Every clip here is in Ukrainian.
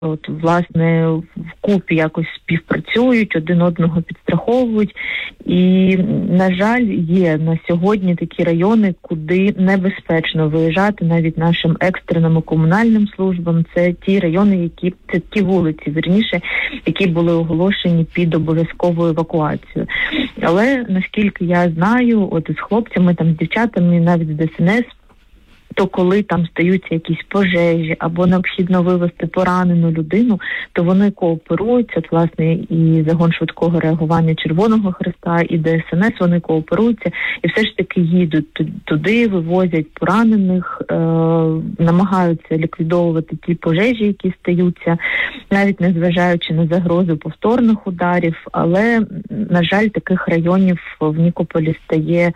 власне, вкупі якось співпрацюють, один одного підстраховують. І, на жаль, є на сьогодні такі райони, куди небезпечно виїжджати навіть нашим екстреним і комунальним службам. Це ті райони, це ті вулиці, вірніше, які були оголошені під обов'язковою евакуацією. Але, наскільки я знаю, з хлопцями, з дівчатами, навіть з ДСНС, то коли там стаються якісь пожежі або необхідно вивезти поранену людину, то вони кооперуються, власне, і загон швидкого реагування Червоного Хреста, і ДСНС, вони кооперуються, і все ж таки їдуть туди, вивозять поранених, намагаються ліквідовувати ті пожежі, які стаються, навіть незважаючи на загрозу повторних ударів, але, на жаль, таких районів в Нікополі стає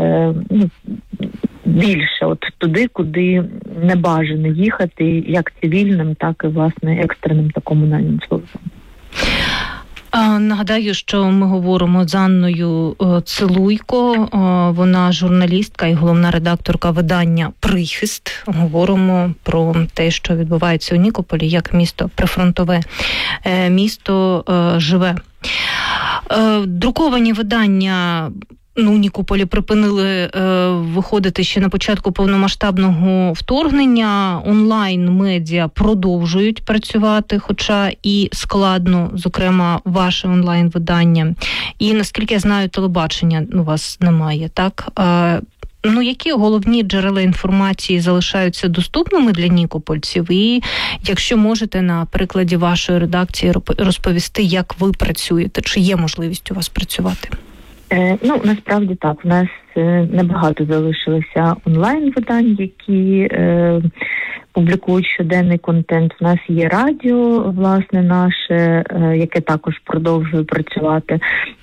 більше, туди, куди не бажано їхати, як цивільним, так і, власне, екстреним та комунальним службам. Нагадаю, що ми говоримо з Анною Целуйко, вона журналістка і головна редакторка видання «Прихист». Говоримо про те, що відбувається у Нікополі, як місто прифронтове, місто живе. Друковані видання у Нікополі припинили виходити ще на початку повномасштабного вторгнення. Онлайн-медіа продовжують працювати, хоча і складно, зокрема, ваше онлайн-видання. І, наскільки я знаю, телебачення у вас немає, так? Які головні джерела інформації залишаються доступними для нікопольців? І якщо можете на прикладі вашої редакції розповісти, як ви працюєте, чи є можливість у вас працювати? Насправді так. У нас небагато залишилося онлайн-видань, які публікують щоденний контент. У нас є радіо, власне, наше, яке також продовжує працювати.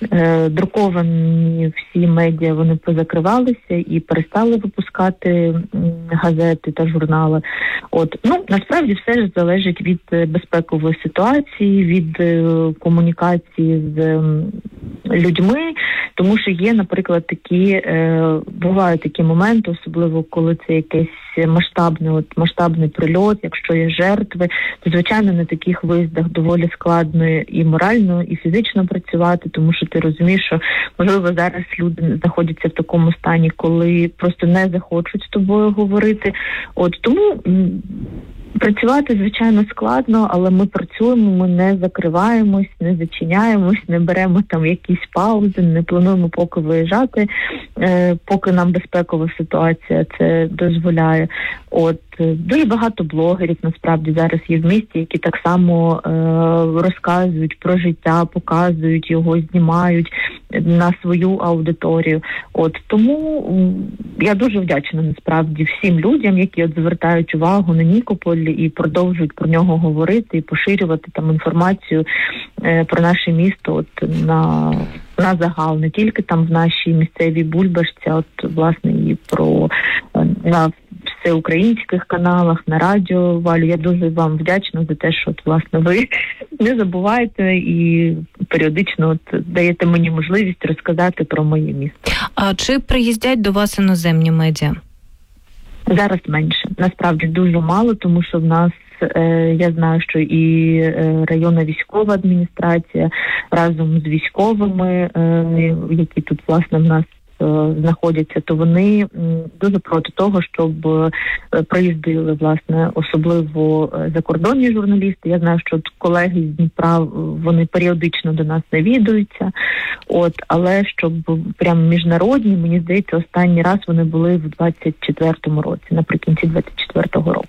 Друковані всі медіа, вони позакривалися і перестали випускати газети та журнали. Насправді все ж залежить від безпекової ситуації, від комунікації з людьми, тому що є, наприклад, бувають такі моменти, особливо коли це якесь масштабний прильот, якщо є жертви, то, звичайно, на таких виїздах доволі складно і морально, і фізично працювати, тому що ти розумієш, що, можливо, зараз люди знаходяться в такому стані, коли просто не захочуть з тобою говорити. Тому працювати, звичайно, складно, але ми працюємо, ми не закриваємось, не зачиняємось, не беремо якісь паузи, не плануємо поки виїжджати, поки нам безпекова ситуація це дозволяє. Дуже багато блогерів, насправді, зараз є в місті, які так само розказують про життя, показують його, знімають на свою аудиторію. Тому я дуже вдячна, насправді, всім людям, які звертають увагу на Нікополь і продовжують про нього говорити і поширювати інформацію про наше місто на загал, не тільки в нашій місцевій бульбашці, власне, і на всеукраїнських каналах, на радіо, Валю. Я дуже вам вдячна за те, що, власне, ви не забуваєте і періодично даєте мені можливість розказати про моє місто. А чи приїздять до вас іноземні медіа? Зараз менше. Насправді дуже мало, тому що в нас, я знаю, що і районна військова адміністрація разом з військовими, які тут, власне, в нас знаходяться, то вони дуже проти того, щоб приїздили, власне, особливо закордонні журналісти. Я знаю, що колеги з Дніпра, вони періодично до нас навідуються, але щоб прямо міжнародні, мені здається, останній раз вони були в 24-му році, наприкінці 24-го року.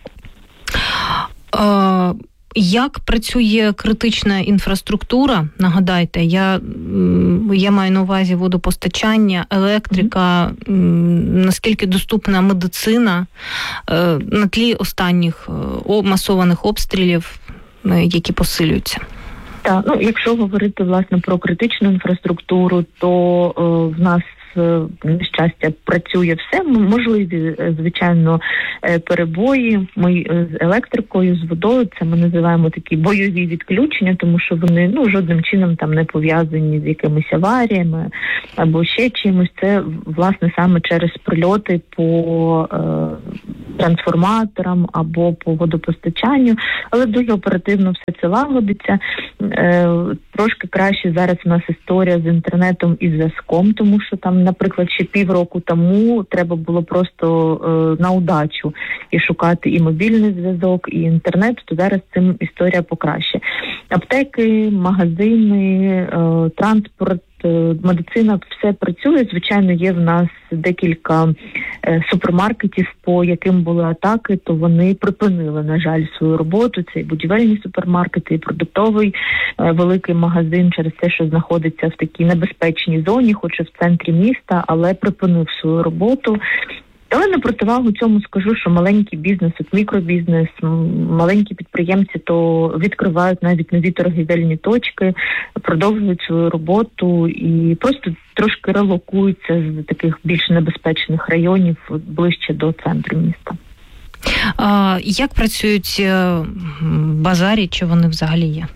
Як працює критична інфраструктура? Нагадайте, я маю на увазі водопостачання, електрика, наскільки доступна медицина на тлі останніх масованих обстрілів, які посилюються? Так, якщо говорити, власне, про критичну інфраструктуру, то в нас на щастя, працює все. Можливі, звичайно, перебої. Ми з електрикою, з водою, це ми називаємо такі бойові відключення, тому що вони жодним чином там не пов'язані з якимись аваріями або ще чимось. Це, власне, саме через прильоти по трансформаторам або по водопостачанню, але дуже оперативно все це лагодиться. Трошки краще зараз у нас історія з інтернетом і зв'язком, тому що там, наприклад, ще півроку тому треба було просто на удачу і шукати і мобільний зв'язок, і інтернет, то зараз цим історія покраще. Аптеки, магазини, транспорт, медицина, все працює. Звичайно, є в нас декілька супермаркетів, по яким були атаки, то вони припинили, на жаль, свою роботу. Це і будівельні супермаркети, і продуктовий великий магазин через те, що знаходиться в такій небезпечній зоні, хоч і в центрі міста, але припинив свою роботу. Але на противагу цьому скажу, що маленький бізнес, мікробізнес, маленькі підприємці то відкривають навіть нові торгівельні точки, продовжують свою роботу і просто трошки релокуються з таких більш небезпечних районів ближче до центру міста. Як працюють базарі, чи вони взагалі є?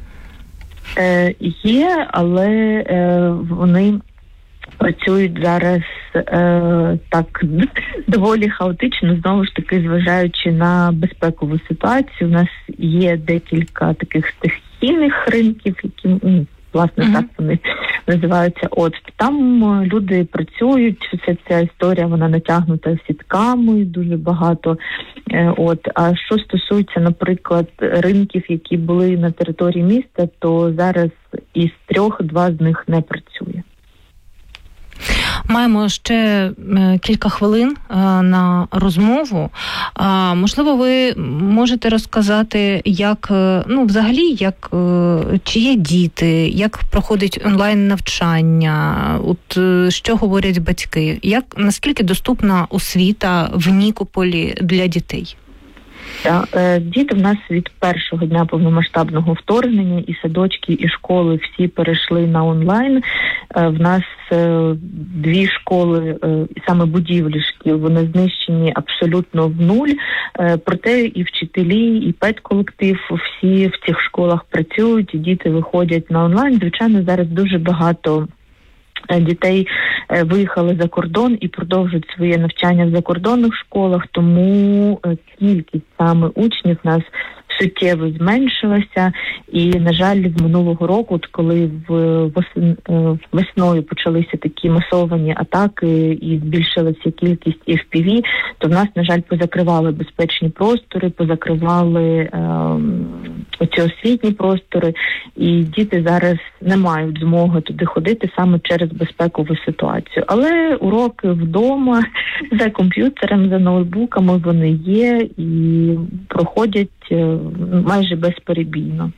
Є, але вони працюють зараз так доволі хаотично, знову ж таки, зважаючи на безпекову ситуацію. У нас є декілька таких стихійних ринків, які, власне, так вони називаються. Там люди працюють, вся ця історія, вона натягнута сітками, дуже багато. А що стосується, наприклад, ринків, які були на території міста, то зараз із 3 2 з них не працює. Маємо ще кілька хвилин на розмову. Можливо, ви можете розказати, чи є діти, як проходить онлайн-навчання, що говорять батьки, наскільки доступна освіта в Нікополі для дітей? Діти в нас від першого дня повномасштабного вторгнення, і садочки, і школи всі перейшли на онлайн. В нас 2 школи, саме будівлі шкіл, вони знищені абсолютно в нуль. Проте і вчителі, і педколектив, всі в цих школах працюють, і діти виходять на онлайн. Звичайно, зараз дуже багато дітей виїхали за кордон і продовжують своє навчання в закордонних школах, тому кількість саме учнів в нас суттєво зменшилася. І, на жаль, з минулого року, коли весною почалися такі масовані атаки і збільшилася кількість FPV, то в нас, на жаль, позакривали безпечні простори, позакривали оці освітні простори, і діти зараз не мають змоги туди ходити саме через безпекову ситуацію. Але уроки вдома за комп'ютером, за ноутбуками вони є і проходять майже безперебійно.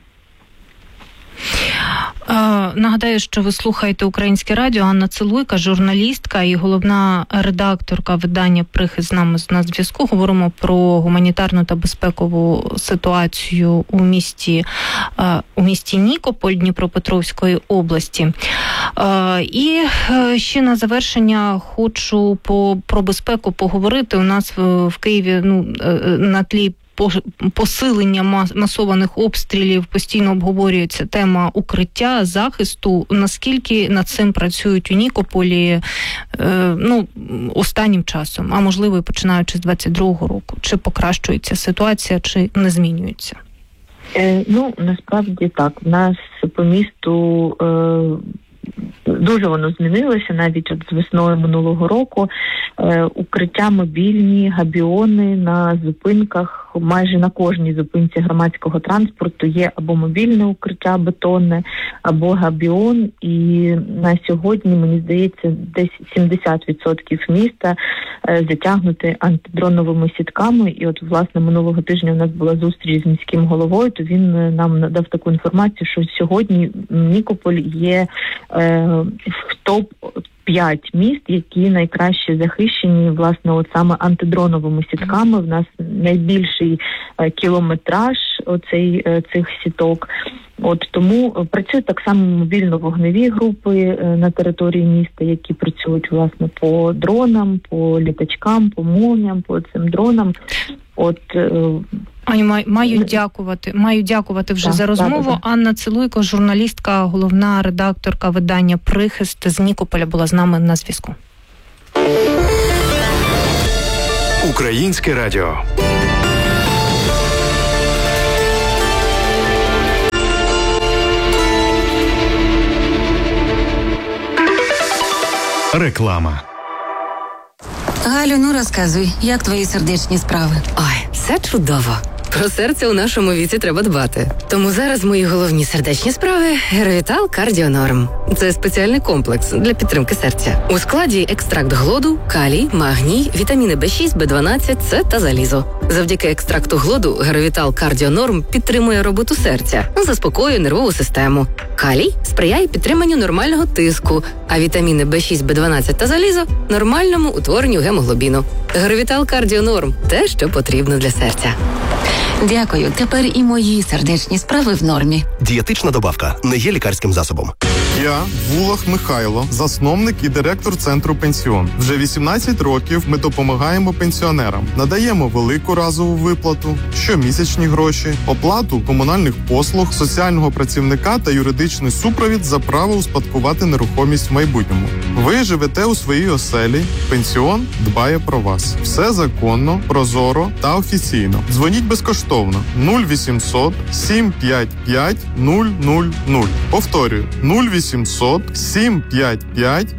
Нагадаю, що ви слухаєте Українське радіо. Анна Целуйка, журналістка і головна редакторка видання «Прихист» з нами на зв'язку. Говоримо про гуманітарну та безпекову ситуацію у місті Нікополь Дніпропетровської області. І ще на завершення хочу про безпеку поговорити. У нас в Києві на тлі посилення масованих обстрілів постійно обговорюється тема укриття, захисту. Наскільки над цим працюють у Нікополі останнім часом, а можливо і починаючи з 22-го року? Чи покращується ситуація, чи не змінюється? Насправді так. У нас по місту дуже воно змінилося навіть з весною минулого року. Укриття мобільні, габіони на зупинках. Майже на кожній зупинці громадського транспорту є або мобільне укриття бетонне, або габіон. І на сьогодні, мені здається, десь 70% міста затягнуті антидроновими сітками. І власне, минулого тижня у нас була зустріч з міським головою, то він нам надав таку інформацію, що сьогодні Нікополь є в топ-5 міст, які найкраще захищені, власне, саме антидроновими сітками. В нас найбільший кілометраж цих сіток. От тому працюють так само мобільно-вогневі групи на території міста, які працюють, власне, по дронам, по літачкам, по молніям, по цим дронам. От маю дякувати вже за розмову. Анна Цилуйко, журналістка, головна редакторка видання «Прихист» з Нікополя, була з нами на зв'язку. Українське радіо. Реклама. Галю, ну розказуй, як твої сердечні справи? Ой, все чудово. Про серце у нашому віці треба дбати. Тому зараз мої головні сердечні справи – Геровітал Кардіонорм. Це спеціальний комплекс для підтримки серця. У складі екстракт глоду, калій, магній, вітаміни B6, B12, С та залізо. Завдяки екстракту глоду Геровітал Кардіонорм підтримує роботу серця, заспокоює нервову систему. Калій сприяє підтриманню нормального тиску, а вітаміни B6, B12 та залізо – нормальному утворенню гемоглобіну. Геровітал Кардіонорм – те, що потрібно для серця. Дякую. Тепер і мої сердечні справи в нормі. Дієтична добавка не є лікарським засобом. Я Вулах Михайло, засновник і директор центру «Пенсіон». Вже 18 років ми допомагаємо пенсіонерам. Надаємо велику разову виплату, щомісячні гроші, оплату комунальних послуг, соціального працівника та юридичний супровід за право успадкувати нерухомість в майбутньому. Ви живете у своїй оселі, «Пенсіон» дбає про вас. Все законно, прозоро та офіційно. Дзвоніть безкоштовно 0800 755 000. Повторюю, 0800 755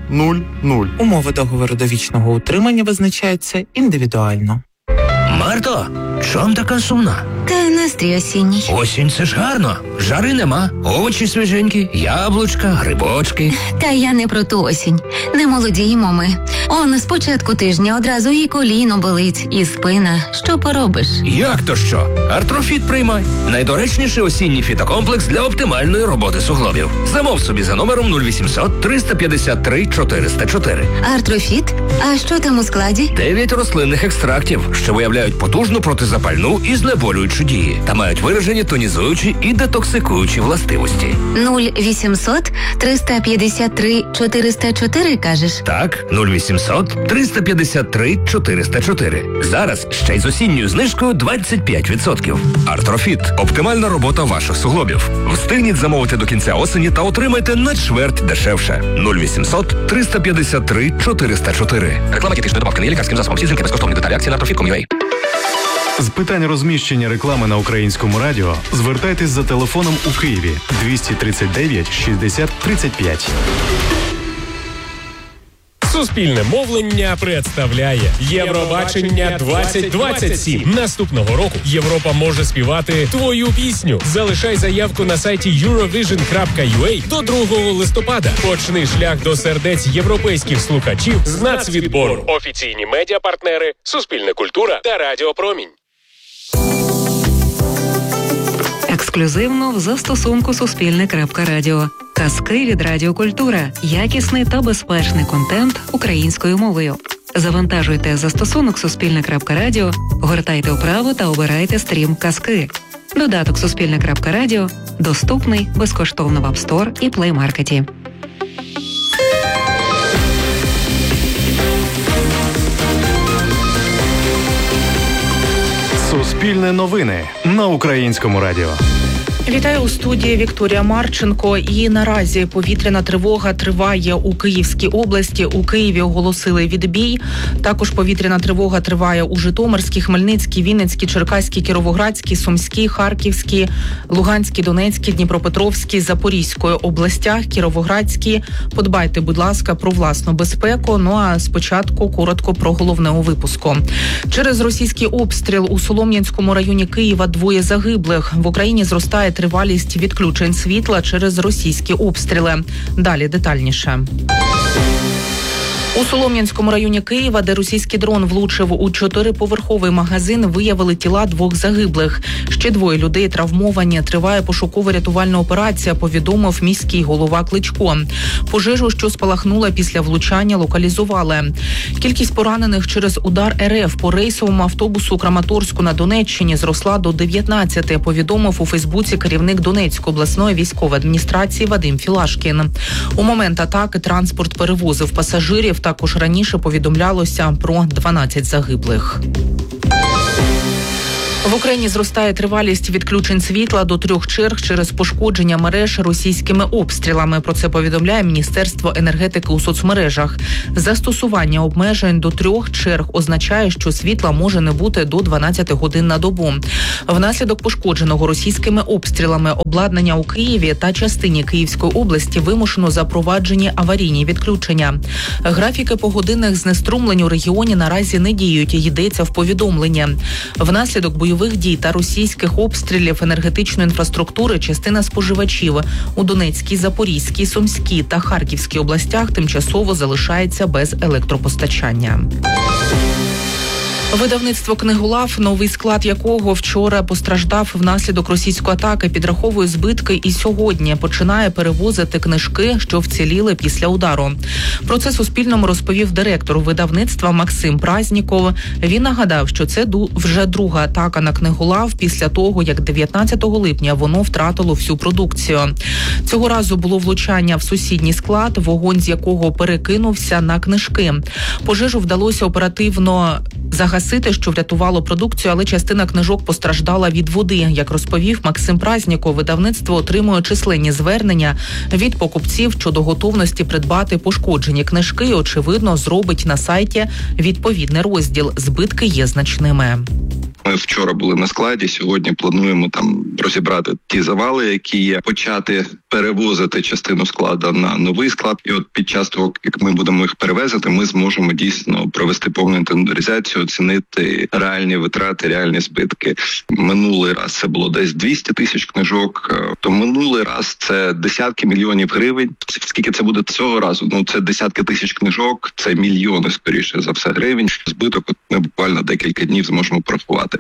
000. Умови договору довічного утримання визначаються індивідуально. Марто, чом така сумна? Та настрій осінній. Осінь – це ж гарно. Жари нема, овочі свіженькі, яблучка, грибочки. Та я не про ту осінь. Не молодіємо ми. Он з початку тижня одразу і коліно болить, і спина. Що поробиш? Як то що? Артрофіт приймай. Найдоречніший осінній фітокомплекс для оптимальної роботи суглобів. Замов собі за номером 0800 353 404. Артрофіт? А що там у складі? 9 рослинних екстрактів, що виявляють потужну протизапальну і знеболюючу дії та мають виражені тонізуючі і детоксикуючі властивості. 0800 353 404, кажеш? Так, 0800 353 404. Зараз ще й з осінньою знижкою 25%. Артрофіт – оптимальна робота ваших суглобів. Встигніть замовити до кінця осені та отримайте на чверть дешевше. 0800 353 404. Реклама дієтичної добавки не є лікарським засобом. Всі жінки безкоштовні деталі акції на Artrofit.com.ua. З питань розміщення реклами на Українському радіо звертайтесь за телефоном у Києві 239 60 35. Суспільне мовлення представляє Євробачення 2027. Наступного року Європа може співати твою пісню. Залишай заявку на сайті Eurovision.ua до 2 листопада. Почни шлях до сердець європейських слухачів з нацвідбору. Офіційні медіапартнери Суспільне культура та Радіо Промінь. Ексклюзивно в застосунку Суспільне.Радіо. Казки від Радіо Культура. Якісний та безпечний контент українською мовою. Завантажуйте застосунок Суспільне.Радіо, гортайте вправо та обирайте стрім «Казки». Додаток Суспільне.Радіо доступний безкоштовно в App Store і Play Market. Суспільне новини на Українському радіо. Вітаю у студії Вікторія Марченко. І наразі повітряна тривога триває у Київській області. У Києві оголосили відбій. Також повітряна тривога триває у Житомирській, Хмельницькій, Вінницькій, Черкаській, Кіровоградській, Сумській, Харківській, Луганській, Донецькій, Дніпропетровській, Запорізької областях, Кіровоградській. Подбайте, будь ласка, про власну безпеку. Ну а спочатку коротко про головне у випуску. Через російський обстріл у Солом'янському районі Києва 2 загиблих. В Україні зростає тривалість відключень світла через російські обстріли. Далі детальніше. У Солом'янському районі Києва, де російський дрон влучив у 4-поверховий магазин, виявили тіла 2 загиблих. Ще 2 людей травмовані. Триває пошуково-рятувальна операція, повідомив міський голова Кличко. Пожежу, що спалахнула після влучання, локалізували. Кількість поранених через удар РФ по рейсовому автобусу у Краматорську на Донеччині зросла до 19, повідомив у Фейсбуці керівник Донецької обласної військової адміністрації Вадим Філашкін. У момент атаки транспорт перевозив пасажирів. Також раніше повідомлялося про 12 загиблих. В Україні зростає тривалість відключень світла до 3 черг через пошкодження мереж російськими обстрілами. Про це повідомляє Міністерство енергетики у соцмережах. Застосування обмежень до 3 черг означає, що світла може не бути до 12 годин на добу. Внаслідок пошкодженого російськими обстрілами обладнання у Києві та частині Київської області вимушено запроваджені аварійні відключення. Графіки погодинних знеструмлень у регіоні наразі не діють, йдеться в повідомленні. Внаслідок бойових дій та російських обстрілів енергетичної інфраструктури частина споживачів у Донецькій, Запорізькій, Сумській та Харківській областях тимчасово залишається без електропостачання. Видавництво «Книголав», новий склад якого вчора постраждав внаслідок російської атаки, підраховує збитки і сьогодні починає перевозити книжки, що вціліли після удару. Про це Суспільному розповів директор видавництва Максим Празніков. Він нагадав, що це вже друга атака на «Книголав» після того, як 19 липня воно втратило всю продукцію. Цього разу було влучання в сусідній склад, вогонь з якого перекинувся на книжки. Пожежу вдалося оперативно загасити, що врятувало продукцію, але частина книжок постраждала від води. Як розповів Максим Празніков, видавництво отримує численні звернення від покупців щодо готовності придбати пошкоджені книжки і, очевидно, зробить на сайті відповідний розділ. Збитки є значними. Ми вчора були на складі, сьогодні плануємо там розібрати ті завали, які є, почати перевозити частину складу на новий склад. І от під час того, як ми будемо їх перевезти, ми зможемо дійсно провести повну інвентаризацію, оцінити реальні витрати, реальні збитки. Минулий раз це було десь 200 тисяч книжок, то минулий раз це десятки мільйонів гривень. Скільки це буде цього разу? Ну, це десятки тисяч книжок, це мільйони, скоріше за все, гривень. Збиток ми буквально декілька днів зможемо порахувати.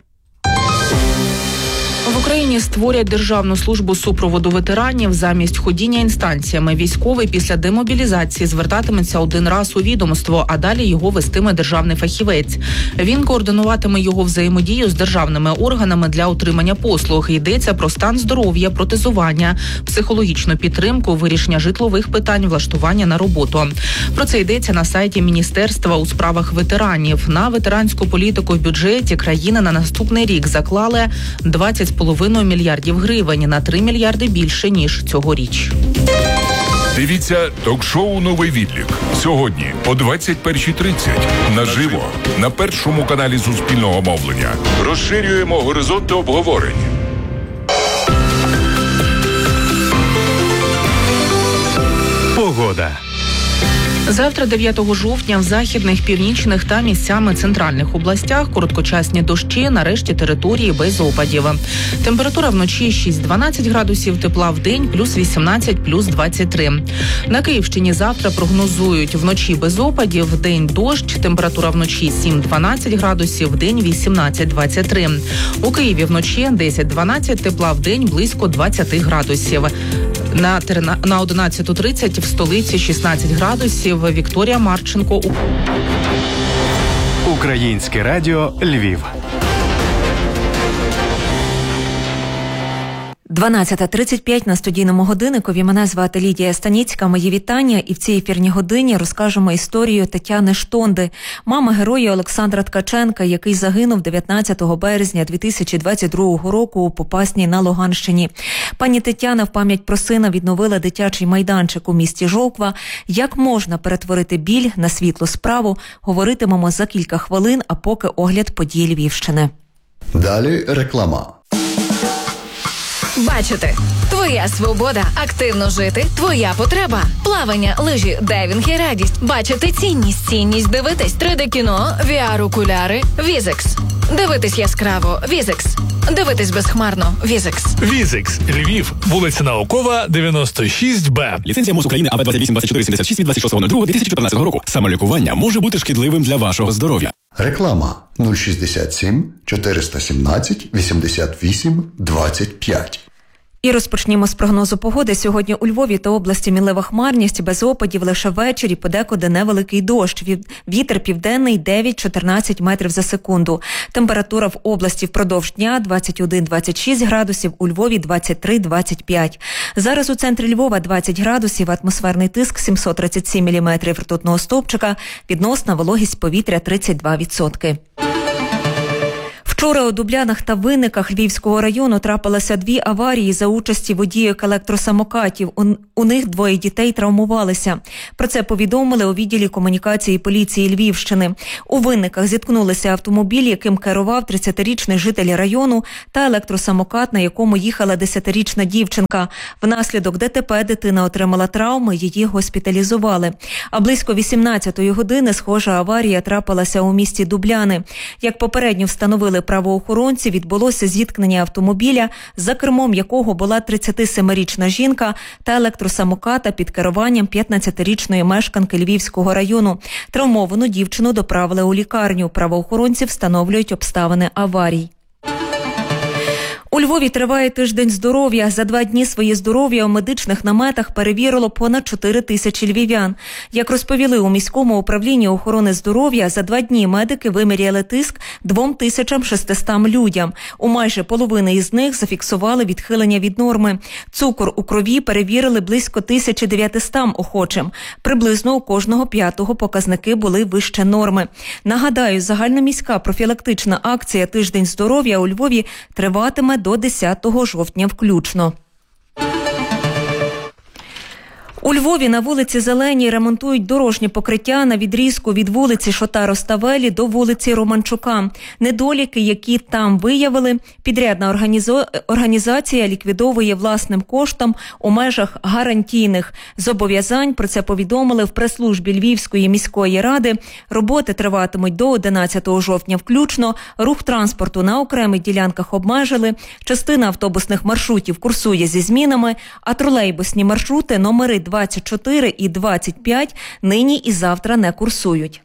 В Україні створять Державну службу супроводу ветеранів. Замість ходіння інстанціями військовий після демобілізації звертатиметься один раз у відомство, а далі його вестиме державний фахівець. Він координуватиме його взаємодію з державними органами для отримання послуг. Йдеться про стан здоров'я, протезування, психологічну підтримку, вирішення житлових питань, влаштування на роботу. Про це йдеться на сайті Міністерства у справах ветеранів. На ветеранську політику в бюджеті країни на наступний рік заклали 20,5 мільярдів гривень, на 3 мільярди більше, ніж цьогоріч. Дивіться ток-шоу «Новий відлік» сьогодні о 21:30 наживо на першому каналі Суспільного мовлення. Розширюємо горизонти обговорень. Погода. Завтра, 9 жовтня, в західних, північних та місцями центральних областях короткочасні дощі, нарешті території без опадів. Температура вночі 6-12 градусів тепла, в день плюс 18, плюс 23. На Київщині завтра прогнозують вночі без опадів, в день дощ, температура вночі 7-12 градусів, в день 18-23. У Києві вночі 10-12 тепла, в день близько 20 градусів. На 11:30 в столиці 16 градусів. Вікторія Марченко. Українське радіо Львів. 12:35 на студійному годинникові. Мене звати Лідія Станіцька. Мої вітання. І в цій ефірній годині розкажемо історію Тетяни Штонди, мами героя Олександра Ткаченка, який загинув 19 березня 2022 року у Попасні на Луганщині. Пані Тетяна в пам'ять про сина відновила дитячий майданчик у місті Жовква. Як можна перетворити біль на світлу справу, говоритимемо за кілька хвилин, а поки огляд подій Львівщини. Далі реклама. Бачити. Твоя свобода. Активно жити. Твоя потреба. Плавання, лижі, дайвінг і радість. Бачити цінність. Цінність дивитись. 3D-кіно, VR-окуляри, Візекс. Дивитись яскраво – Візекс. Дивитись безхмарно – Візекс. Візекс. Львів. Вулиця Наукова, 96Б. Ліцензія МОЗ України АВ 282476 від 26.02.2014 року. Самолікування може бути шкідливим для вашого здоров'я. Реклама 067 417 88 25. І розпочнімо з прогнозу погоди. Сьогодні у Львові та області мінлива хмарність, без опадів, лише ввечері, подекуди невеликий дощ. Вітер південний 9-14 метрів за секунду. Температура в області впродовж дня 21-26 градусів, у Львові 23-25. Зараз у центрі Львова 20 градусів, атмосферний тиск 737 міліметрів ртутного стовпчика, відносна вологість повітря 32%. Вчора у Дублянах та Винниках Львівського району трапилося 2 аварії за участі водіїв електросамокатів. У них 2 дітей травмувалися. Про це повідомили у відділі комунікації поліції Львівщини. У Винниках зіткнулися автомобіль, яким керував 30-річний житель району, та електросамокат, на якому їхала 10-річна дівчинка. Внаслідок ДТП дитина отримала травми, її госпіталізували. А близько 18-ї години схожа аварія трапилася у місті Дубляни. Як попередньо встановили правоохоронці, відбулося зіткнення автомобіля, за кермом якого була 37-річна жінка, та електросамоката під керуванням 15-річної мешканки Львівського району. Травмовану дівчину доправили у лікарню. Правоохоронці встановлюють обставини аварій. У Львові триває тиждень здоров'я. За 2 дні своє здоров'я у медичних наметах перевірило понад 4 тисячі львів'ян. Як розповіли у міському управлінні охорони здоров'я, за 2 дні медики виміряли тиск 2600 людям. У майже половини із них зафіксували відхилення від норми. Цукор у крові перевірили близько 1900 охочим. Приблизно у кожного 5-го показники були вище норми. Нагадаю, загальноміська профілактична акція «Тиждень здоров'я» у Львові триватиме до 10 жовтня включно. У Львові на вулиці Зеленій ремонтують дорожнє покриття на відрізку від вулиці Шота-Роставелі до вулиці Романчука. Недоліки, які там виявили, підрядна організація ліквідовує власним коштом у межах гарантійних зобов'язань. Про це повідомили в прес-службі Львівської міської ради. Роботи триватимуть до 11 жовтня включно. Рух транспорту на окремих ділянках обмежили. Частина автобусних маршрутів курсує зі змінами, а тролейбусні маршрути номери 24 і 25 нині і завтра не курсують.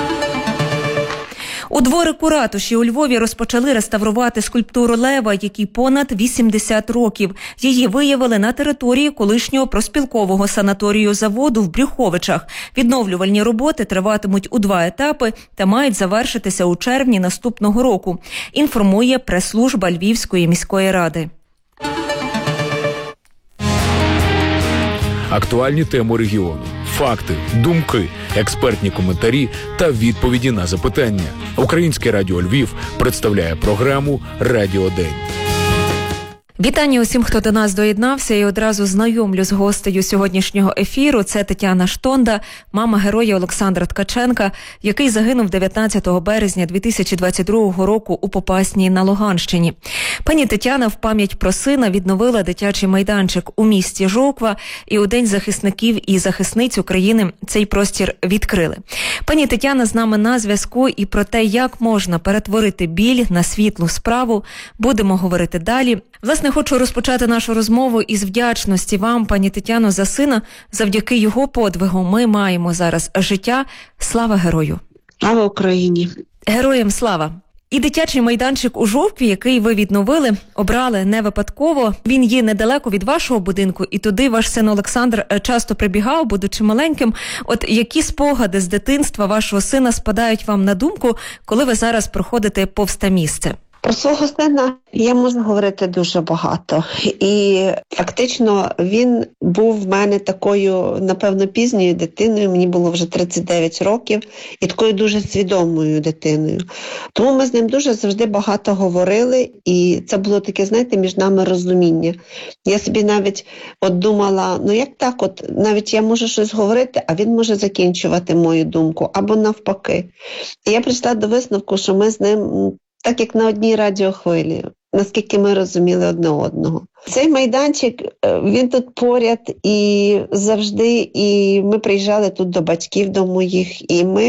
У дворику ратуші у Львові розпочали реставрувати скульптуру лева, якій понад 80 років. Її виявили на території колишнього проспілкового санаторію заводу в Брюховичах. Відновлювальні роботи триватимуть у 2 етапи та мають завершитися у червні наступного року, інформує прес-служба Львівської міської ради. Актуальні теми регіону, факти, думки, експертні коментарі та відповіді на запитання. Українське радіо Львів представляє програму «Радіодень». Вітання усім, хто до нас доєднався, і одразу знайомлю з гостею сьогоднішнього ефіру. Це Тетяна Штонда, мама героя Олександра Ткаченка, який загинув 19 березня 2022 року у Попасній на Луганщині. Пані Тетяна в пам'ять про сина відновила дитячий майданчик у місті Жовква, і у День захисників і захисниць України цей простір відкрили. Пані Тетяна з нами на зв'язку, і про те, як можна перетворити біль на світлу справу, будемо говорити далі. Власне, хочу розпочати нашу розмову із вдячності вам, пані Тетяно, за сина. Завдяки його подвигу ми маємо зараз життя. Слава герою! Слава Україні! Героям слава! І дитячий майданчик у Жовкві, який ви відновили, обрали не випадково. Він є недалеко від вашого будинку, і туди ваш син Олександр часто прибігав, будучи маленьким. От які спогади з дитинства вашого сина спадають вам на думку, коли ви зараз проходите повз те місце? Про свого сина я можу говорити дуже багато. І фактично він був в мене такою, напевно, пізньою дитиною. Мені було вже 39 років. І такою дуже свідомою дитиною. Тому ми з ним дуже завжди багато говорили. І це було таке, знаєте, між нами розуміння. Я собі навіть от думала, ну як так, от навіть я можу щось говорити, а він може закінчувати мою думку. Або навпаки. І я прийшла до висновку, що ми з ним так як на одній радіохвилі, наскільки ми розуміли одне одного. Цей майданчик, він тут поряд і завжди, і ми приїжджали тут до батьків, до моїх, і ми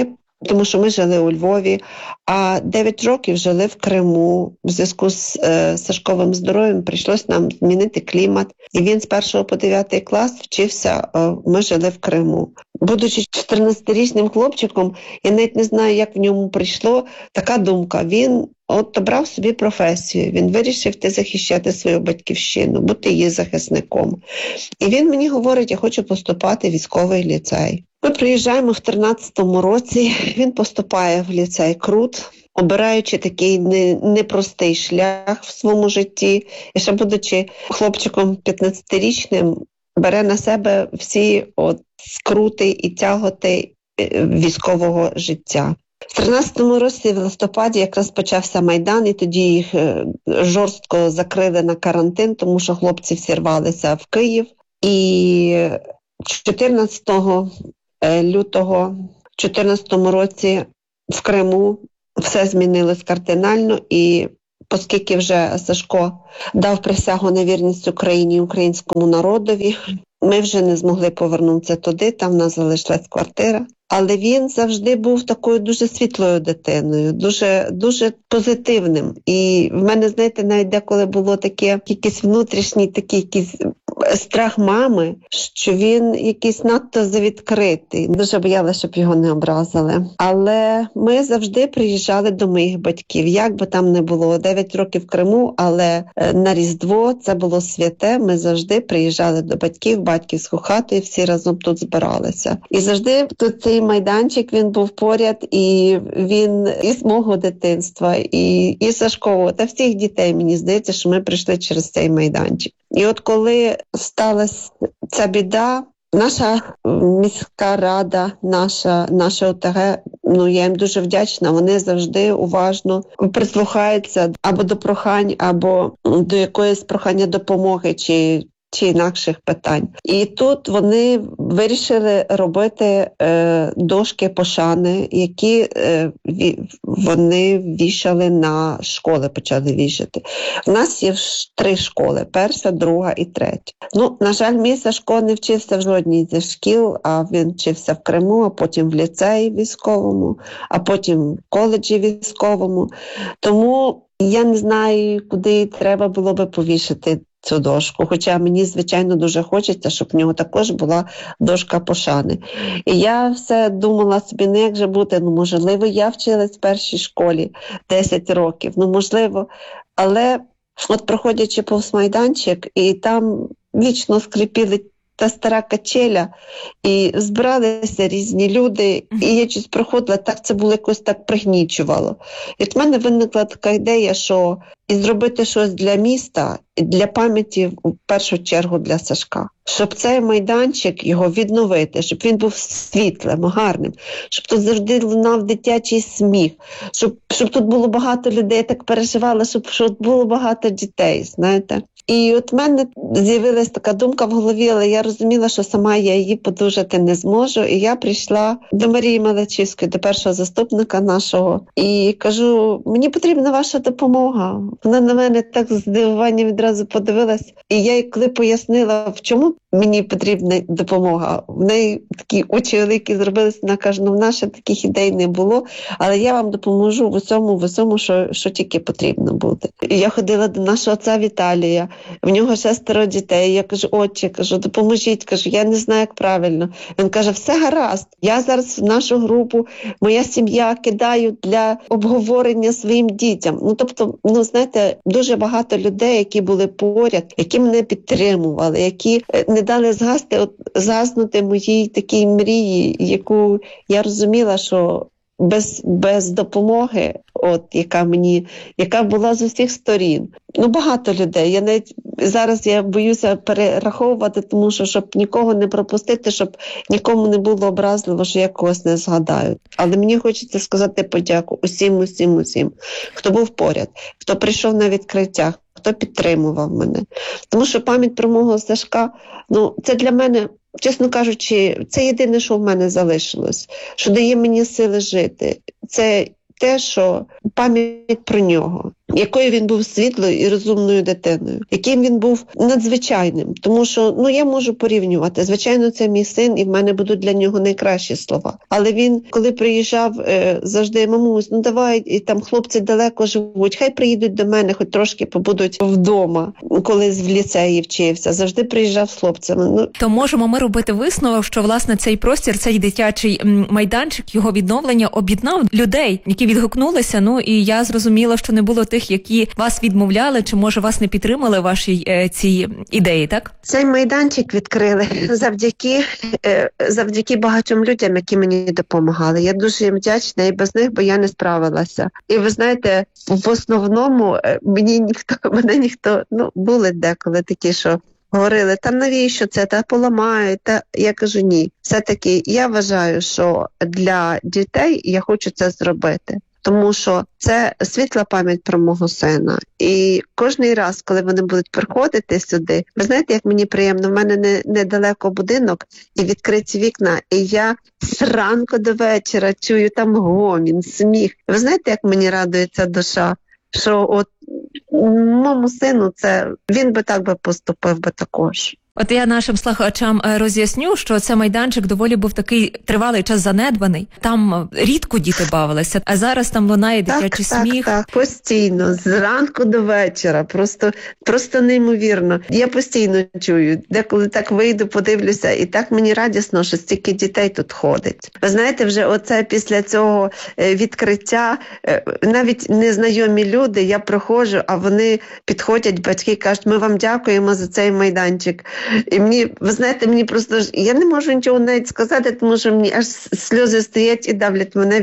тому що ми жили у Львові, а 9 років жили в Криму. В зв'язку з Сашковим здоров'ям прийшлось нам змінити клімат. І він з 1 по 9 клас вчився, ми жили в Криму. Будучи 14-річним хлопчиком, я навіть не знаю, як в ньому прийшло така думка. Він обрав собі професію, він вирішив йти захищати свою батьківщину, бути її захисником. І він мені говорить, я хочу поступати в військовий ліцей. Ми приїжджаємо в 13-му році, він поступає в ліцей Крут, обираючи такий непростий шлях в своєму житті. І ще будучи хлопчиком 15-річним, бере на себе всі скрути і тяготи військового життя. В 13-му році в листопаді якраз почався Майдан, і тоді їх жорстко закрили на карантин, тому що хлопці всі рвалися в Київ. І 14 лютого в 14-му році в Криму все змінилось кардинально, і оскільки вже Сашко дав присягу на вірність Україні і українському народові, ми вже не змогли повернутися туди, там в нас залишилась квартира. Але він завжди був такою дуже світлою дитиною, дуже позитивним. І в мене, знаєте, навіть деколи було таке, якийсь внутрішній такий якийсь страх мами, що він якийсь надто завідкритий. Дуже боялася, щоб його не образили. Але ми завжди приїжджали до моїх батьків. Як би там не було, 9 років в Криму, але на Різдво це було святе. Ми завжди приїжджали до батьків, батьківську хату, і всі разом тут збиралися. І завжди тут цей майданчик, він був поряд, і він із мого дитинства, і Сашкового, та всіх дітей, мені здається, що ми прийшли через цей майданчик. І от коли сталася ця біда, наша міська рада, наша ОТГ, я їм дуже вдячна, вони завжди уважно прислухаються або до прохань, або до якоїсь прохання допомоги, чи інакших питань. І тут вони вирішили робити дошки пошани, які вони вішали на школи, почали вішати. У нас є 3 школи, 1, 2 і 3. На жаль, мій Сашко не вчився в жодній зі шкіл, а він вчився в Криму, а потім в ліцеї військовому, а потім в коледжі військовому. Тому я не знаю, куди треба було би повішати цю дошку, хоча мені, звичайно, дуже хочеться, щоб в нього також була дошка пошани. І я все думала собі, як же бути, можливо, я вчилась в першій школі 10 років, можливо, але от проходячи повз майданчик, і там вічно скрипіли та стара качеля, і збиралися різні люди, і я щось проходила, так це було якось так пригнічувало. І в мене виникла така ідея, що і зробити щось для міста, для пам'яті, в першу чергу, для Сашка. Щоб цей майданчик його відновити, щоб він був світлим, гарним, щоб тут завжди лунав дитячий сміх, щоб тут було багато людей, я так переживала, щоб було багато дітей, знаєте. І от в мене з'явилась така думка в голові, але я розуміла, що сама я її подужати не зможу. І я прийшла до Марії Малачівської, до першого заступника нашого, і кажу, мені потрібна ваша допомога. Вона на мене так з здивуванням відразу подивилась. І я їй коли пояснила, в чому мені потрібна допомога, в неї такі очі великі зробилися, вона каже, в нас ще таких ідей не було, але я вам допоможу в усьому, що тільки потрібно буде. І я ходила до нашого отця Віталія, в нього 6 дітей, я кажу, отче, допоможіть, я не знаю, як правильно. Він каже, все гаразд, я зараз в нашу групу, моя сім'я кидаю для обговорення своїм дітям. Тобто, знаєте, дуже багато людей, які були поряд, які мене підтримували, які не дали згаснути моїй такій мрії, яку я розуміла, що без допомоги, яка була з усіх сторін. Багато людей. Зараз я боюся перераховувати, тому що, щоб нікого не пропустити, щоб нікому не було образливо, що я когось не згадаю. Але мені хочеться сказати подяку усім, хто був поряд, хто прийшов на відкриття, хто підтримував мене. Тому що пам'ять про мого Сашка, це для мене, чесно кажучи, це єдине, що в мене залишилось, що дає мені сили жити. Це те, що пам'ять про нього. якою він був світлою і розумною дитиною, яким він був надзвичайним. Тому що, я можу порівнювати. Звичайно, це мій син, і в мене будуть для нього найкращі слова. Але він, коли приїжджав, завжди: мамусь, давай, і там хлопці далеко живуть, хай приїдуть до мене, хоч трошки побудуть вдома, коли в ліцеї вчився. Завжди приїжджав з хлопцями. То можемо ми робити висновок, що, власне, цей простір, цей дитячий майданчик, його відновлення об'єднав людей, які відгукнулися. І я зрозуміла, що не було тих, які вас відмовляли, чи, може, вас не підтримали вашій цій ідеї, так? Цей майданчик відкрили завдяки багатьом людям, які мені допомагали. Я дуже їм вдячна, і без них би я не справилася. І ви знаєте, в основному мене ніхто, були деколи такі, що говорили: та навіщо це, та поламають, та я кажу: ні. Все-таки я вважаю, що для дітей я хочу це зробити. Тому що це світла пам'ять про мого сина. І кожний раз, коли вони будуть приходити сюди, ви знаєте, як мені приємно, в мене недалеко будинок і відкриті вікна, і я зранку до вечора чую там гомін, сміх. Ви знаєте, як мені радується душа, що от моєму сину він би так би поступив би також. От я нашим слухачам роз'ясню, що це майданчик доволі був такий тривалий час занедбаний. Там рідко діти бавилися, а зараз там лунає дитячий сміх. Так, постійно, зранку до вечора, просто неймовірно. Я постійно чую, деколи так вийду, подивлюся, і так мені радісно, що стільки дітей тут ходить. Ви знаєте, вже оце після цього відкриття, навіть незнайомі люди, я проходжу, а вони підходять, батьки кажуть: ми вам дякуємо за цей майданчик. І мені, ви знаєте, мені просто, я не можу нічого навіть сказати, тому що мені аж сльози стоять і давлять мене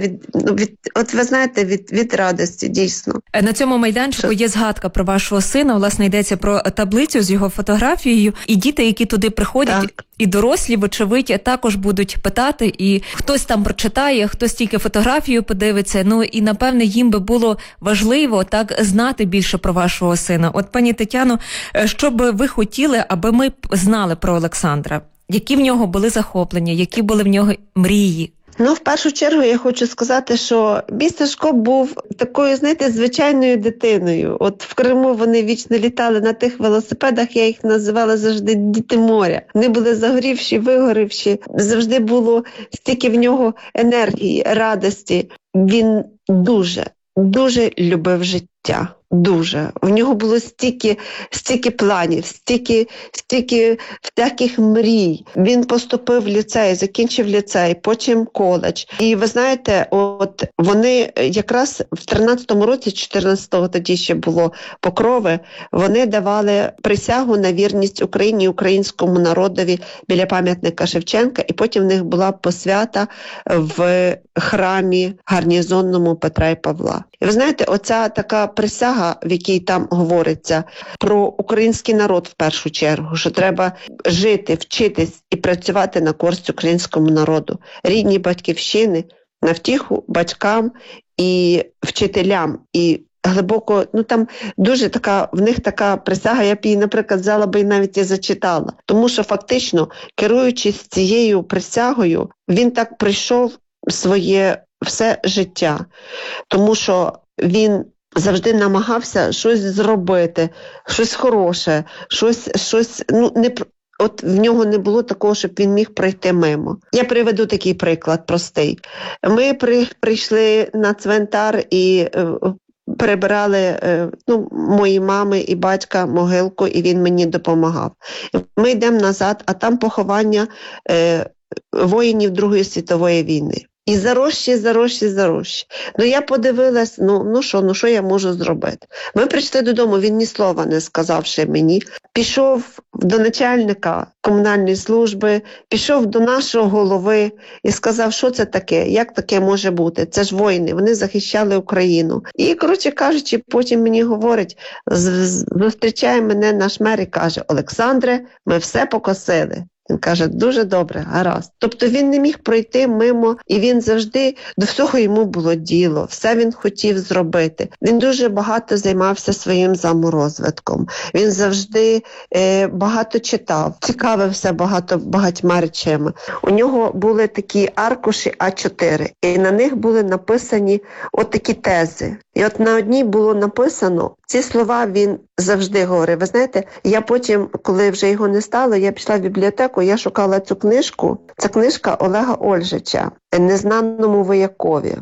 від радості, дійсно. На цьому майданчику є згадка про вашого сина, власне, йдеться про таблицю з його фотографією, і діти, які туди приходять, і дорослі, вочевидь, також будуть питати, і хтось там прочитає, хтось тільки фотографію подивиться, і, напевне, їм би було важливо так знати більше про вашого сина. От, пані Тетяно, що би ви хотіли, аби ми знали про Олександра? Які в нього були захоплення, які були в нього мрії? В першу чергу я хочу сказати, що мій Сашко був такою, знаєте, звичайною дитиною. От в Криму вони вічно літали на тих велосипедах, я їх називала завжди «Діти моря». Вони були загорівші, вигорівші, завжди було стільки в нього енергії, радості. Він дуже любив життя. Дуже. В нього було стільки планів, стільки всяких мрій. Він поступив в ліцей, закінчив ліцей, потім коледж. І ви знаєте, от вони якраз в 13-му році, 14-го тоді ще було Покрови, вони давали присягу на вірність Україні і українському народові біля пам'ятника Шевченка, і потім в них була посвята в храмі гарнізонному Петра і Павла. І ви знаєте, оця така присяга, в якій там говориться про український народ в першу чергу, що треба жити, вчитись і працювати на користь українському народу, рідній батьківщини, на втіху батькам і вчителям. І глибоко, там дуже в них така присяга, я б її, наприклад, взяла би і навіть і зачитала. Тому що фактично, керуючись цією присягою, він так прийшов своє все життя. Тому що він завжди намагався щось зробити, щось хороше, от в нього не було такого, щоб він міг пройти мимо. Я приведу такий приклад простий. Ми прийшли на цвинтар і перебирали мої мами і батька могилку, і він мені допомагав. Ми йдемо назад, а там поховання воїнів Другої світової війни. І зарощі. Я подивилась, що я можу зробити. Ми прийшли додому, він ні слова не сказавши мені. Пішов до начальника комунальної служби, пішов до нашого голови і сказав, що це таке, як таке може бути. Це ж воїни, вони захищали Україну. І, коротше кажучи, потім мені говорить, зустрічає мене наш мер і каже: Олександре, ми все покосили. Він каже, дуже добре, гаразд. Тобто він не міг пройти мимо, і він завжди, до всього йому було діло, все він хотів зробити. Він дуже багато займався своїм саморозвитком. Він завжди багато читав, цікавився багатьма речами. У нього були такі аркуші А4, і на них були написані от такі тези. І от на одній було написано, ці слова він завжди говорив. Ви знаєте, я потім, коли вже його не стало, я пішла в бібліотеку, я шукала цю книжку. Це книжка Олега Ольжича «Незнаному воякові».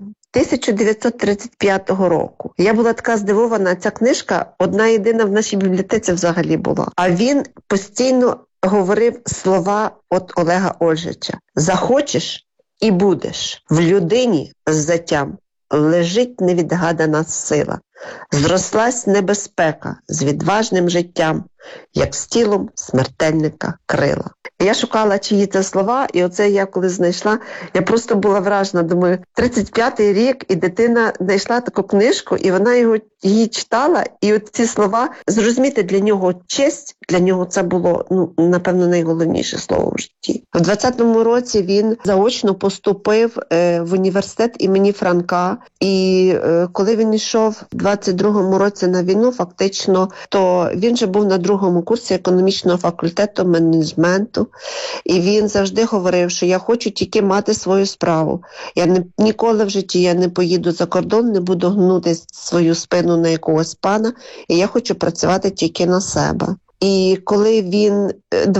1935 року. Я була така здивована, ця книжка одна єдина в нашій бібліотеці взагалі була. А він постійно говорив слова от Олега Ольжича. «Захочеш і будеш. В людині з заттям лежить невідгадана сила. Зрослась небезпека з відважним життям, як з тілом смертельника крила». Я шукала, чиї це слова, і оце я коли знайшла, я просто була вражена. Думаю, 35-й рік, і дитина знайшла таку книжку, і вона її читала, і от ці слова, зрозуміти, для нього честь, для нього це було, напевно, найголовніше слово в житті. В 20-му році він заочно поступив в університет імені Франка, і коли він йшов в 22-му році на війну, фактично, то він же був на другому курсі економічного факультету менеджменту, і він завжди говорив, що я хочу тільки мати свою справу. Ніколи в житті я не поїду за кордон, не буду гнути свою спину на якогось пана, і я хочу працювати тільки на себе. І коли він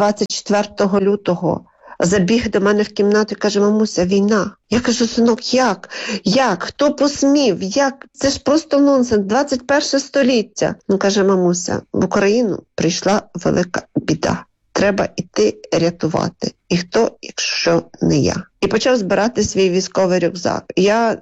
24 лютого забіг до мене в кімнату і каже, мамуся, війна. Я кажу, синок, як? Як? Хто посмів? Як? Це ж просто нонсенс, 21 століття. Він каже, мамуся, в Україну прийшла велика біда. Треба йти рятувати. І хто, якщо не я? І почав збирати свій військовий рюкзак. Я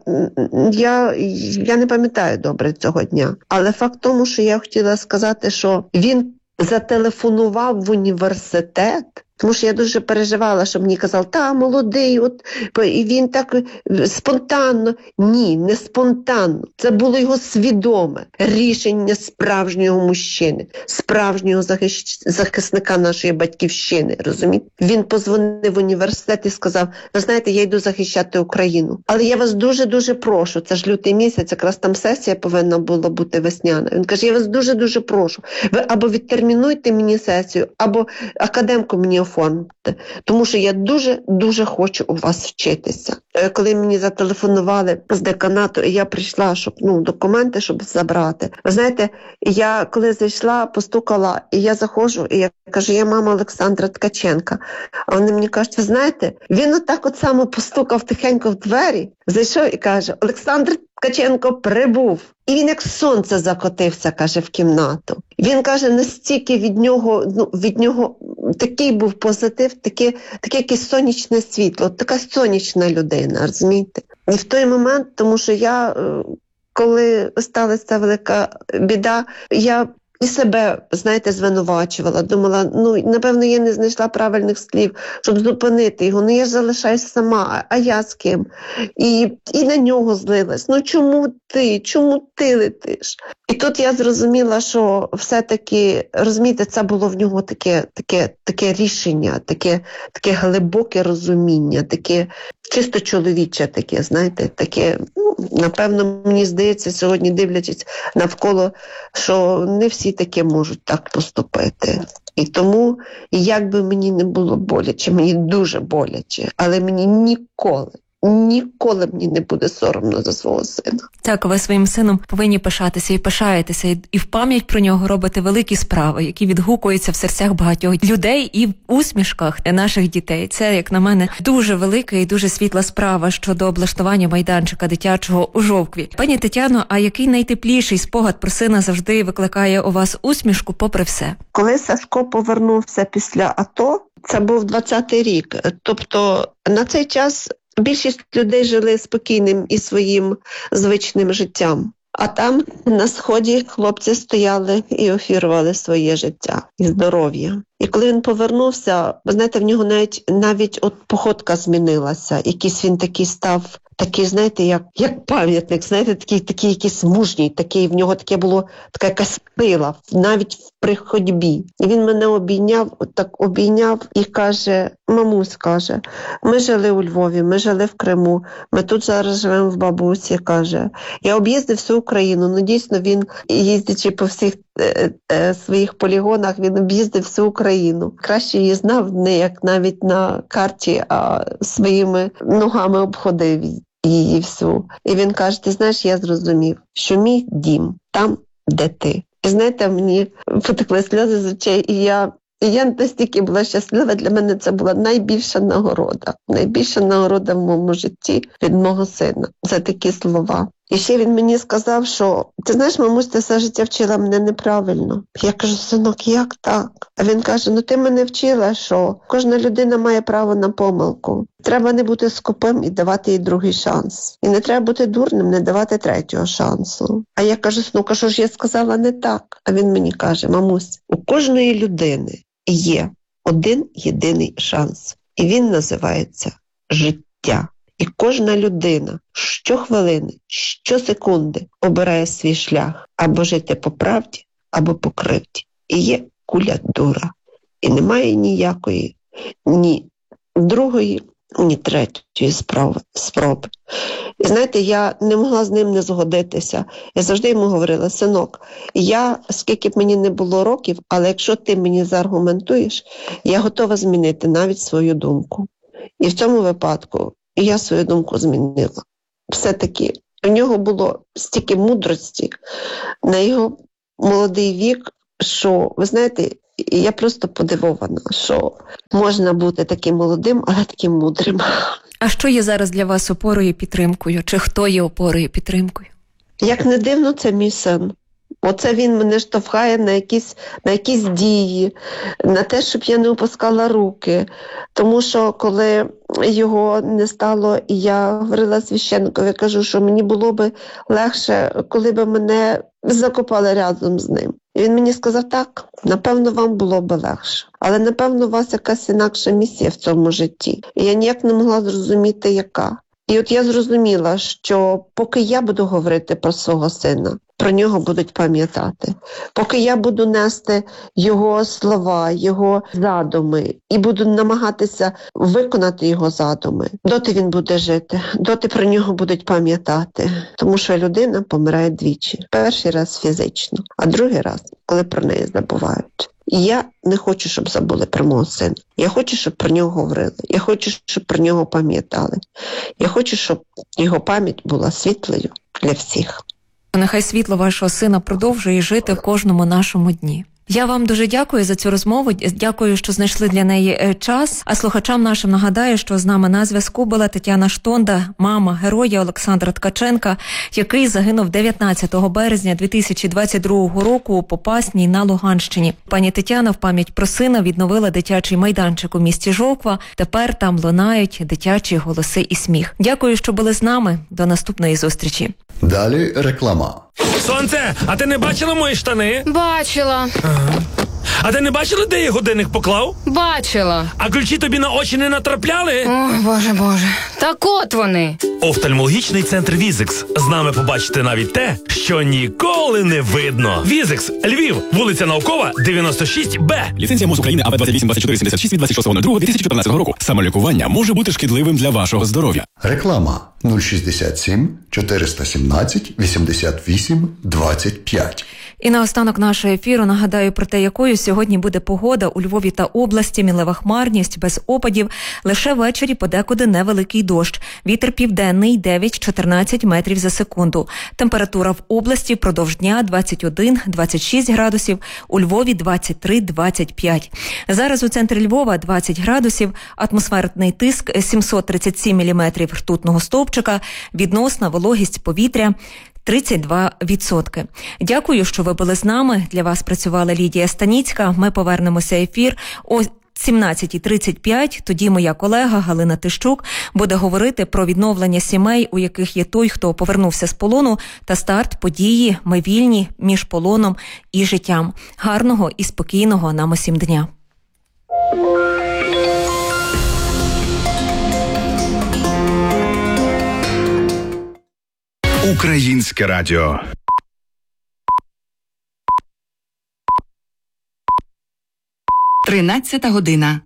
не пам'ятаю добре цього дня. Але факт тому, що я хотіла сказати, що він зателефонував в університет, тому що я дуже переживала, що мені казали, молодий, і він так спонтанно. Ні, не спонтанно. Це було його свідоме рішення справжнього мужчини, справжнього захисника нашої батьківщини, розумієте? Він позвонив в університет і сказав, ви знаєте, я йду захищати Україну. Але я вас дуже-дуже прошу, це ж лютий місяць, якраз там сесія повинна була бути весняна. Він каже, я вас дуже-дуже прошу, ви або відтермінуйте мені сесію, або академку мені оформити, тому що я дуже-дуже хочу у вас вчитися. Коли мені зателефонували з деканату, і я прийшла, щоб документи, щоб забрати. Ви знаєте, я коли зайшла, постукала, і я заходжу, і я кажу, я мама Олександра Ткаченка. А вони мені кажуть, ви знаєте, він отак само постукав тихенько в двері, зайшов і каже, Олександр Ткаченко прибув. І він як сонце закотився, каже, в кімнату. Він каже, настільки від нього такий був позитив, таке якесь сонячне світло, така сонячна людина, розумієте? І в той момент, тому що я, коли сталася велика біда, я і себе, знаєте, звинувачувала. Думала, напевно, я не знайшла правильних слів, щоб зупинити його. Я залишаюсь сама, а я з ким? І на нього злилась. Чому ти летиш? І тут я зрозуміла, що все-таки, розумієте, це було в нього таке рішення, таке глибоке розуміння, таке чисто чоловіче таке, знаєте, таке, напевно, мені здається, сьогодні дивлячись навколо, що не всі таке можуть так поступити. І тому, як би мені не було боляче, мені дуже боляче, але мені ніколи мені не буде соромно за свого сина. Так, ви своїм сином повинні пишатися і пишаєтеся, і в пам'ять про нього робите великі справи, які відгукуються в серцях багатьох людей і в усмішках наших дітей. Це, як на мене, дуже велика і дуже світла справа щодо облаштування майданчика дитячого у Жовкві. Пані Тетяно, а який найтепліший спогад про сина завжди викликає у вас усмішку попри все? Коли Сашко повернувся після АТО, це був 20-й рік. Тобто на цей час більшість людей жили спокійним і своїм звичним життям. А там, на Сході, хлопці стояли і офірували своє життя і здоров'я. І коли він повернувся, ви знаєте, в нього навіть от походка змінилася. Якийсь він такий став, такий, знаєте, як пам'ятник, знаєте, такий якийсь мужній, в нього таке було, така якась сила, навіть при ходьбі. І він мене обійняв і каже, мамусь, каже, ми жили у Львові, ми жили в Криму, ми тут зараз живемо в бабусі, каже. Я об'їздив всю Україну, дійсно він, їздячи по всіх своїх полігонах, він об'їздив всю Україну. Краще її знав, не як навіть на карті, а своїми ногами обходив її всю. І він каже, ти знаєш, я зрозумів, що мій дім там, де ти. І знаєте, мені потекли сльози з очей, і я настільки була щаслива, для мене це була найбільша нагорода в моєму житті від мого сина. За такі слова. І ще він мені сказав, що, ти знаєш, мамусь, ти все життя вчила мене неправильно. Я кажу, синок, як так? А він каже, ти мене вчила, що кожна людина має право на помилку. Треба не бути скупим і давати їй другий шанс. І не треба бути дурним, не давати третього шансу. А я кажу, синок, а що ж я сказала не так? А він мені каже, мамусь, у кожної людини є один єдиний шанс. І він називається життя. І кожна людина щохвилини, щосекунди обирає свій шлях або жити по правді, або по кривді. І є куля дура. І немає ніякої, ні другої, ні третьої спроби. І знаєте, я не могла з ним не згодитися. Я завжди йому говорила, синок, скільки б мені не було років, але якщо ти мені зааргументуєш, я готова змінити навіть свою думку. І в цьому випадку я свою думку змінила. Все-таки в нього було стільки мудрості на його молодий вік, що, ви знаєте, я просто подивована, що можна бути таким молодим, але таким мудрим. А що є зараз для вас опорою і підтримкою? Чи хто є опорою і підтримкою? Як не дивно, це мій син. Оце він мене штовхає на якісь дії, на те, щоб я не опускала руки. Тому що коли його не стало, і я говорила священникові, кажу, що мені було би легше, коли б мене закопали разом з ним. І він мені сказав, так, напевно, вам було б легше. Але, напевно, у вас якась інакша місія в цьому житті. І я ніяк не могла зрозуміти, яка. І от я зрозуміла, що поки я буду говорити про свого сина, про нього будуть пам'ятати. Поки я буду нести його слова, його задуми і буду намагатися виконати його задуми, доти він буде жити, доти про нього будуть пам'ятати. Тому що людина помирає двічі. Перший раз фізично, а другий раз, коли про неї забувають. І я не хочу, щоб забули про мого сина. Я хочу, щоб про нього говорили. Я хочу, щоб про нього пам'ятали. Я хочу, щоб його пам'ять була світлою для всіх. Нехай світло вашого сина продовжує жити в кожному нашому дні. Я вам дуже дякую за цю розмову, дякую, що знайшли для неї час. А слухачам нашим нагадаю, що з нами на зв'язку була Тетяна Штонда, мама героя Олександра Ткаченка, який загинув 19 березня 2022 року у Попасній на Луганщині. Пані Тетяна в пам'ять про сина відновила дитячий майданчик у місті Жовква. Тепер там лунають дитячі голоси і сміх. Дякую, що були з нами. До наступної зустрічі. Далі реклама. Сонце, а ти не бачила мої штани? Бачила. А ти не бачила, де я годинник поклав? Бачила. А ключі тобі на очі не натрапляли? О, Боже. Так от вони. Офтальмологічний центр Візекс. З нами побачите навіть те, що ніколи не видно. Візекс, Львів, вулиця Наукова, 96Б. Ліцензія МОЗ України АВ282476 від 26.02.2014 року. Самолікування може бути шкідливим для вашого здоров'я. Реклама 067 417 88 25. І наостанок нашого ефіру нагадаю про те, якою сьогодні буде погода у Львові та області. Мінлива хмарність, без опадів, лише ввечері подекуди невеликий дощ. Вітер південний 9-14 метрів за секунду. Температура в області впродовж дня 21-26 градусів, у Львові 23-25. Зараз у центрі Львова 20 градусів, атмосферний тиск 737 міліметрів ртутного стовпчика, відносна вологість повітря 32%. Дякую, що ви були з нами. Для вас працювала Лідія Станіцька. Ми повернемося в ефір о 17:35. Тоді моя колега Галина Тищук буде говорити про відновлення сімей, у яких є той, хто повернувся з полону, та старт події «Ми вільні» між полоном і життям. Гарного і спокійного нам усім дня. Українське радіо. Тринадцята година.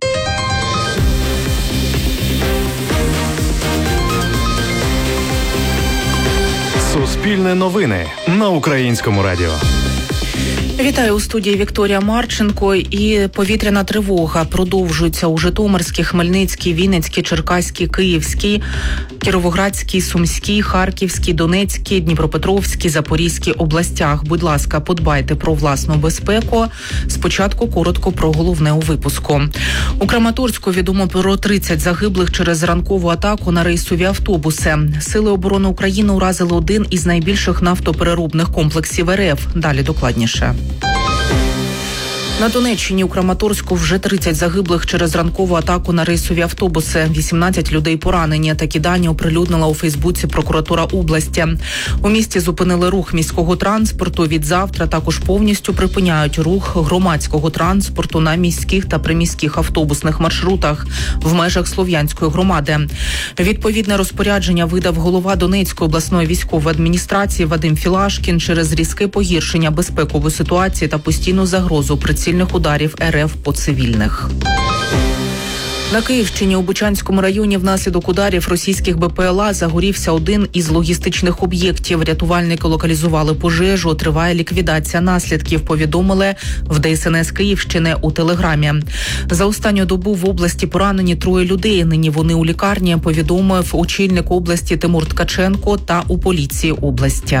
Суспільне новини на Українському радіо. Вітаю у студії Вікторія Марченко. І повітряна тривога продовжується у Житомирській, Хмельницькій, Вінницькій, Черкаській, Київській, Кіровоградській, Сумській, Харківській, Донецькій, Дніпропетровській, Запорізькій областях. Будь ласка, подбайте про власну безпеку. Спочатку коротко про головне у випуску. У Краматорську відомо про 30 загиблих через ранкову атаку на рейсові автобуси. Сили оборони України уразили один із найбільших нафтопереробних комплексів РФ. Далі докладніше. На Донеччині у Краматорську вже 30 загиблих через ранкову атаку на рейсові автобуси. 18 людей поранені. Такі дані оприлюднила у Фейсбуці прокуратура області. У місті зупинили рух міського транспорту. Від завтра також повністю припиняють рух громадського транспорту на міських та приміських автобусних маршрутах в межах Слов'янської громади. Відповідне розпорядження видав голова Донецької обласної військової адміністрації Вадим Філашкін через різке погіршення безпекової ситуації та постійну загрозу прицільних ударів РФ по цивільних. На Київщині у Бучанському районі внаслідок ударів російських БПЛА загорівся один із логістичних об'єктів. Рятувальники локалізували пожежу. Триває ліквідація наслідків, повідомили в ДСНС Київщини у Телеграмі. За останню добу в області поранені 3 людей. Нині вони у лікарні, повідомив очільник області Тимур Ткаченко та у поліції області.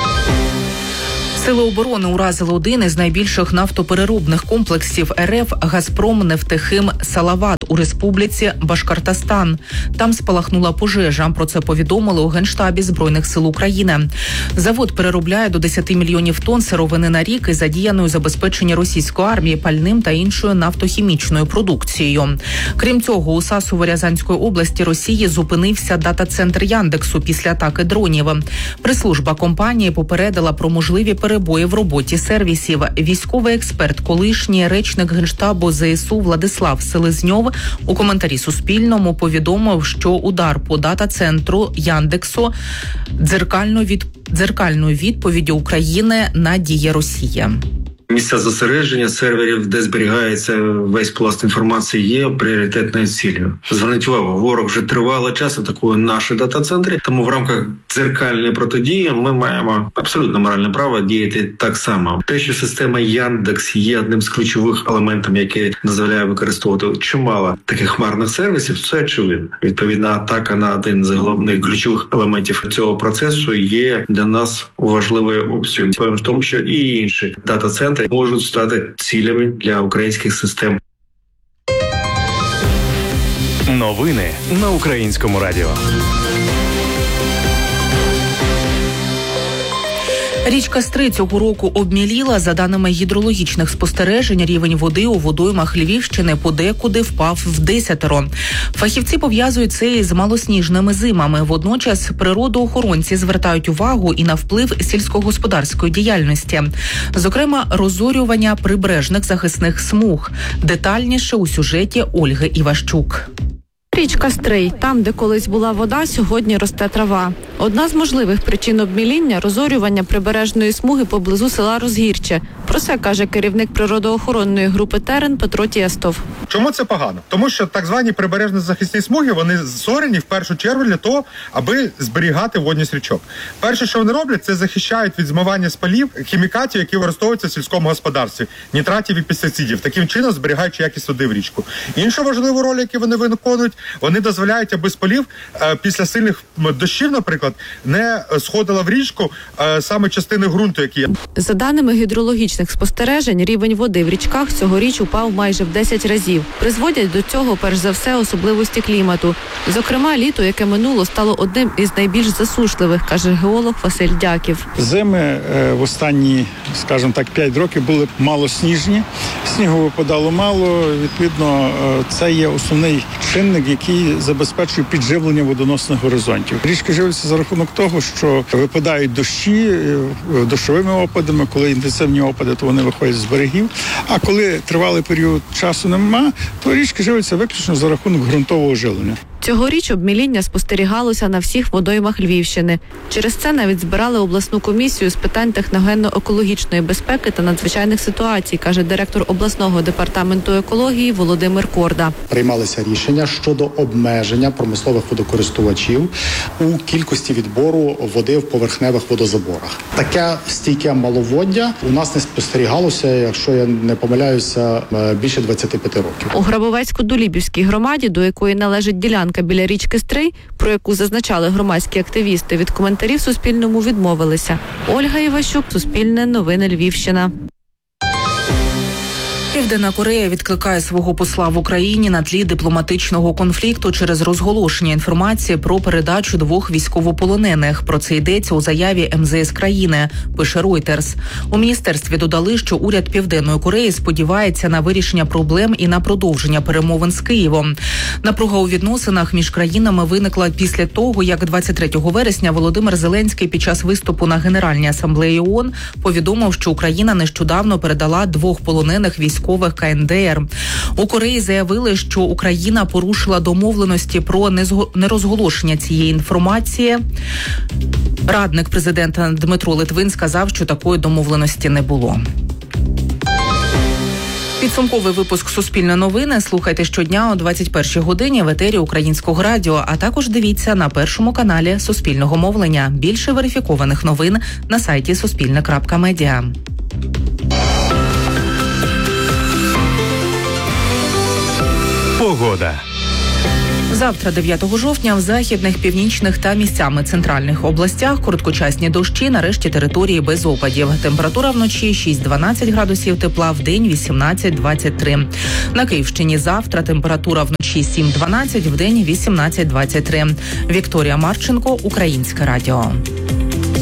Сили оборони уразили один із найбільших нафтопереробних комплексів РФ «Газпром Нефтехим Салават» у республіці Башкортостан. Там спалахнула пожежа. Про це повідомили у Генштабі Збройних сил України. Завод переробляє до 10 мільйонів тонн сировини на рік і задіяно у забезпеченні російської армії пальним та іншою нафтохімічною продукцією. Крім цього, у Сасово-Рязанської області Росії зупинився дата-центр Яндексу після атаки дронів. Прес-служба компанії попередила про можливі перебої в роботі сервісів. Військовий експерт, колишній речник Генштабу ЗСУ Владислав Селезньов у коментарі Суспільному повідомив, що удар по дата-центру Яндексу дзеркальною відповіддю України на дії Росії. Місця зосередження серверів, де зберігається весь пласт інформації, є пріоритетною цілею. Зверніть увагу, ворог вже тривалий час атакує наші дата-центри, тому в рамках дзеркальної протидії ми маємо абсолютно моральне право діяти так само. Те, що система Яндекс є одним з ключових елементів, який дозволяє використовувати чимало таких хмарних сервісів, це очевидно. Відповідна атака на один з головних ключових елементів цього процесу є для нас важливою опцією. В тому, що і інші дата-центри можуть стати цілями для українських систем. Новини на Українському радіо. Річка Стрий цього року обміліла. За даними гідрологічних спостережень, рівень води у водоймах Львівщини подекуди впав в 10. Фахівці пов'язують це із малосніжними зимами. Водночас природоохоронці звертають увагу і на вплив сільськогосподарської діяльності. Зокрема, розорювання прибережних захисних смуг. Детальніше у сюжеті Ольги Іващук. Річка Стрий. Там, де колись була вода, сьогодні росте трава. Одна з можливих причин обміління – розорювання прибережної смуги поблизу села Розгірче. Про це каже керівник природоохоронної групи «Терен» Петро Тєстов. Чому це погано? Тому що так звані прибережні захисні смуги, вони створені в першу чергу для того, аби зберігати водність річок. Перше, що вони роблять, це захищають від змивання з полів хімікатів, які використовуються в сільському господарстві, нітратів і пестицидів, таким чином зберігаючи якість води в річку. Іншу важливу роль, яку вони виконують, вони дозволяють, аби з полів після сильних дощів, наприклад, не сходила в річку саме частини ґрунту, які є. За даними гідрологічних спостережень, рівень води в річках цьогоріч упав майже в 10 разів. Призводять до цього, перш за все, особливості клімату. Зокрема, літо, яке минуло, стало одним із найбільш засушливих, каже геолог Василь Дяків. Зими в останні, скажімо так, 5 років були малосніжні. Снігу випадало мало, відповідно, це є основний чинник, який забезпечує підживлення водоносних горизонтів. Річки живляться за рахунок того, що випадають дощі дощовими опадами. Коли інтенсивні опади, то вони виходять з берегів. А коли тривалий період часу нема, то річки живляться виключно за рахунок ґрунтового жилення. Цьогоріч обміління спостерігалося на всіх водоймах Львівщини. Через це навіть збирали обласну комісію з питань техногенно-екологічної безпеки та надзвичайних ситуацій, каже директор обласного департаменту екології Володимир Корда. Приймалися рішення щодо обмеження промислових водокористувачів у кількості відбору води в поверхневих водозаборах. Таке стійке маловоддя у нас не спостерігалося, якщо я не помиляюся, більше 25 років. У Грабовецько-Дулібівській громаді, до якої належить ділянка біля річки Стрий, про яку зазначали громадські активісти, від коментарів Суспільному відмовилися. Ольга Іващук, Суспільне новини Львівщина. Південна Корея відкликає свого посла в Україні на тлі дипломатичного конфлікту через розголошення інформації про передачу 2 військовополонених. Про це йдеться у заяві МЗС країни, пише Reuters. У міністерстві додали, що уряд Південної Кореї сподівається на вирішення проблем і на продовження перемовин з Києвом. Напруга у відносинах між країнами виникла після того, як 23 вересня Володимир Зеленський під час виступу на Генеральній асамблеї ООН повідомив, що Україна нещодавно передала 2 полонених військових КНДР. У Кореї заявили, що Україна порушила домовленості про нерозголошення цієї інформації. Радник президента Дмитро Литвин сказав, що такої домовленості не було. Підсумковий випуск «Суспільне новини» слухайте щодня о 21-й годині в етері Українського радіо, а також дивіться на першому каналі Суспільного мовлення. Більше верифікованих новин на сайті suspilne.media. Погода. Завтра, 9 жовтня, в західних, північних та місцями центральних областях короткочасні дощі, на решті території без опадів. Температура вночі 6-12 градусів тепла, вдень 18-23. На Київщині завтра температура вночі 7-12, вдень 18-23. Вікторія Марченко, Українське радіо.